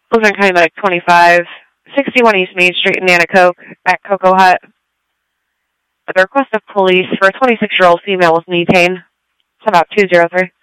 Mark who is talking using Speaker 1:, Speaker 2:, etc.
Speaker 1: Luzerne County Medic 25, 61 East Main Street in Nanticoke at Cocoa Hut. At the request of police for a 26-year-old female with knee pain. It's about 203.